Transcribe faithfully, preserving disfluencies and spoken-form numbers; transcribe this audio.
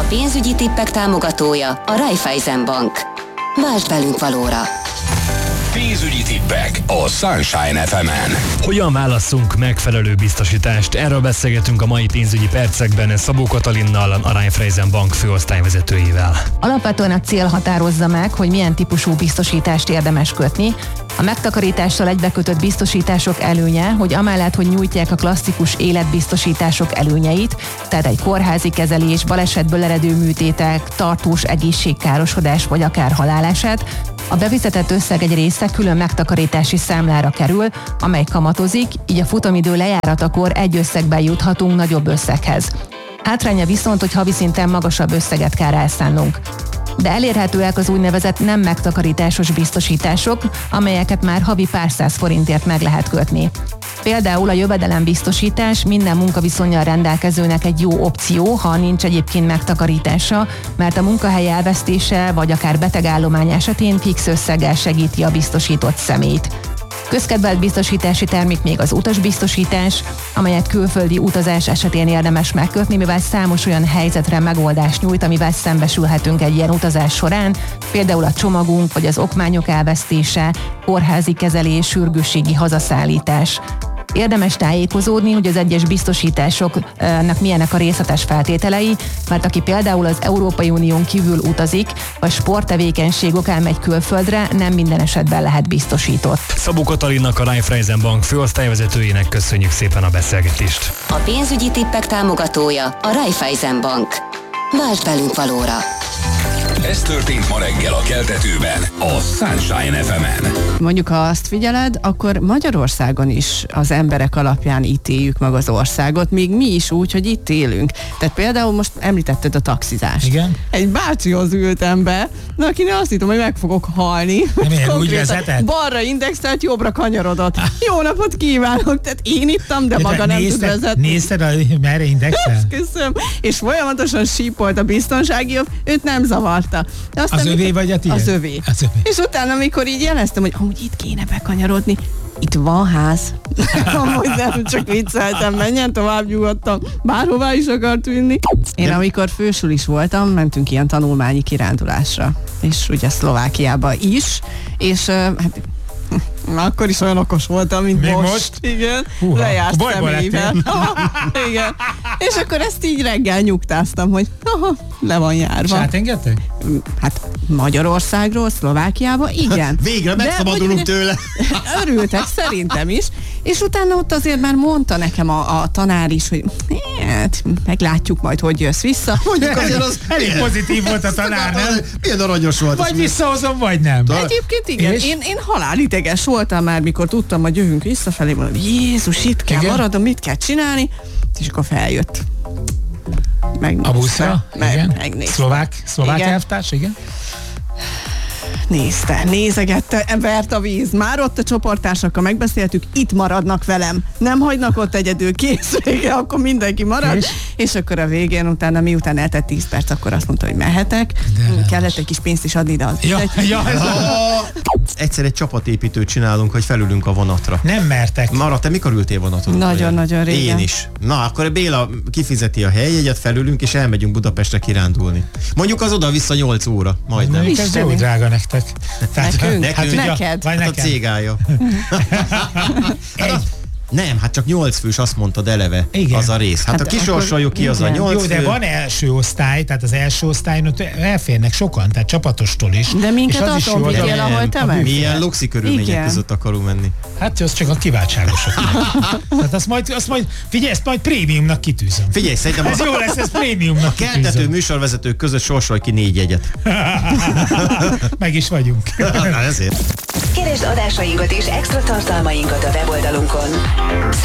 pénzügyi tippek támogatója a Raiffeisen Bank. Vásd velünk valóra! Pénzügyi tippek a Sunshine ef emen. Hogyan válasszunk megfelelő biztosítást? Erről beszélgetünk a mai pénzügyi percekben Szabó Katalinnal, a Raiffeisen Bank főosztályvezetőjével. Alapvetően a cél határozza meg, hogy milyen típusú biztosítást érdemes kötni. A megtakarítással egybekötött biztosítások előnye, hogy amellett, hogy nyújtják a klasszikus életbiztosítások előnyeit, tehát egy kórházi kezelés, balesetből eredő műtétek, tartós egészségkárosodás vagy akár haláleset, a befizetett összeg egy része külön megtakarítási számlára kerül, amely kamatozik, így a futamidő lejáratakor egy összegben juthatunk nagyobb összeghez. Hátránya viszont, hogy havi szinten magasabb összeget kell elszánnunk. De elérhetőek az úgynevezett nem megtakarításos biztosítások, amelyeket már havi pár száz forintért meg lehet kötni. Például a jövedelembiztosítás minden munkaviszonnyal rendelkezőnek egy jó opció, ha nincs egyébként megtakarítása, mert a munkahely elvesztése vagy akár betegállomány esetén fix összeggel segíti a biztosított személyt. Közkedvelt biztosítási termék még az utasbiztosítás, amelyet külföldi utazás esetén érdemes megkötni, mivel számos olyan helyzetre megoldást nyújt, amivel szembesülhetünk egy ilyen utazás során, például a csomagunk vagy az okmányok elvesztése, kórházi kezelés, sürgősségi hazaszállítás. Érdemes tájékozódni, hogy az egyes biztosításoknak milyenek a részletes feltételei, mert aki például az Európai Unión kívül utazik, vagy sporttevékenység okán megy külföldre, nem minden esetben lehet biztosított. Szabó Katalinnak, a Raiffeisen Bank főosztályvezetőjének köszönjük szépen a beszélgetést. A pénzügyi tippek támogatója a Raiffeisen Bank. Vásd velünk valóra! Ez történt ma reggel a Keltetőben, a Sunshine ef emen. Mondjuk, ha azt figyeled, akkor Magyarországon is az emberek alapján ítéljük meg az országot, még mi is úgy, hogy itt élünk. Tehát például most említetted a taxizást. Igen. Egy bácsihoz ültem be, na akinek azt hittem, hogy meg fogok halni. Nem, úgy vezetett? Balra indexelt, jobbra kanyarodott. Jó napot kívánok! Tehát én ittam, de, de maga nem tud vezetni. Nézted, a, merre indexel? Köszönöm. És folyamatosan sípolt a biztonsági, őt nem zavarta. Aztán az övé vagy a tiéd? Az övé. Az övé. És utána, amikor így jeleztem, hogy amúgy itt kéne bekanyarodni, itt van ház. Amúgy nem, csak vicceltem, menjen tovább nyugodtan. Bárhová is akart vinni. Én amikor fősulis voltam, mentünk ilyen tanulmányi kirándulásra. És ugye Szlovákiába is. És hát akkor is olyan okos voltam, mint Még most. most? Igen. Húha, lejárt bajba személyvel. Igen. És akkor ezt így reggel nyugtáztam, hogy aha, le van járva. És átengedtek? Hát Magyarországról, Szlovákiába, igen. Végre megszabadulunk tőle. Örültek, szerintem is. És utána ott azért már mondta nekem a, a tanár is, hogy hát, meglátjuk majd, hogy jössz vissza. Mondjuk azért az elég pozitív volt a tanár, nem? Milyen aranyos volt. Vagy visszahozom, vagy nem. Egyébként igen, én, én halálideges voltam már, mikor tudtam, hogy jövünk visszafelé, mondom, Jézus, itt kell igen? maradnom, mit kell csinálni, és akkor feljött. Megnézte. A buszra? Meg, igen. megnézte. Szlovák, szlovák Igen. elvtárs, igen. Nézte, nézegette, vert a víz. Már ott a csoporttársakkal megbeszéltük, itt maradnak velem. Nem hagynak ott egyedül, kész vége, akkor mindenki marad. És, és akkor a végén utána, miután eltett tíz perc, akkor azt mondta, hogy mehetek. De kellett egy kis pénzt is adni, de az Ja, egy... ja, ez a... Egyszer egy csapatépítőt csinálunk, hogy felülünk a vonatra. Nem mertek. Mara, te mikor ültél vonaton? Nagyon-nagyon régen. Én is. Na, akkor Béla kifizeti a helyjegyet, felülünk, és elmegyünk Budapestre kirándulni. Mondjuk az oda-vissza nyolc óra, majdnem. Mondjuk ez jó drága nektek. Tehát, nekünk? Nekünk? Hát, neked? Vagy Hát a nekem. cégája. Egy. Nem, hát csak nyolc fős, azt mondtad eleve. Igen. Az a rész. Hát, Hát hát a kisorsoljuk ki, az a igen. nyolc Jó, de fő. van első osztály, tehát az első osztályon ott elférnek sokan, tehát csapatostól is. De minket és az is attól jó, vigyél, de- ahol te meg. Milyen luxi körülmények Igen. között akarunk menni. Hát az csak a kiváltságosok. Tehát azt majd, azt majd, figyelj, ezt majd prémiumnak kitűzöm. Figyelj, szerintem Ez a jó lesz, ez prémiumnak keltető kitűzöm. műsorvezetők között sorsolj ki négy jegyet. Meg is vagyunk. Na, ezért. Keresd adásainkat és extra tartalmainkat a weboldalunkon.